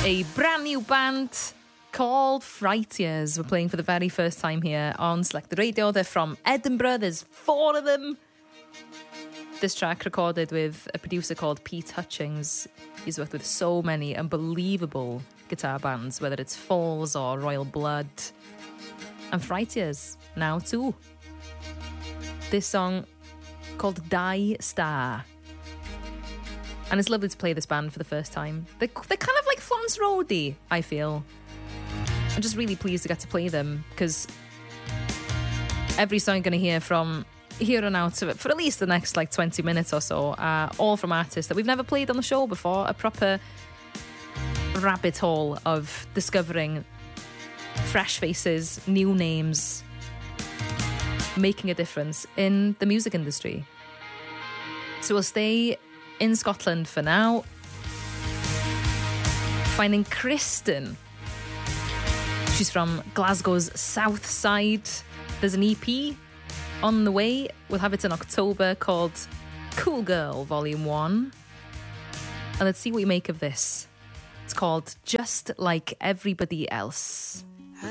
A brand new band called Frighteers. We're playing for the very first time here on Selected Radio. They're from Edinburgh. There's 4 of them. This track recorded with a producer called Pete Hutchings. He's worked with so many unbelievable guitar bands, whether it's Falls or Royal Blood. And Frighteers now too. This song called Die Star. And it's lovely to play this band for the first time. They're kind of like Florence Roadie, I feel. I'm just really pleased to get to play them because every song you're going to hear from here on out for at least the next 20 minutes or so are all from artists that we've never played on the show before. A proper rabbit hole of discovering fresh faces, new names, making a difference in the music industry. So we'll stay in Scotland for now. Finding Kristen. She's from Glasgow's south side. There's an EP on the way. We'll have it in October called Cool Girl Volume 1. And let's see what you make of this. It's called Just Like Everybody Else.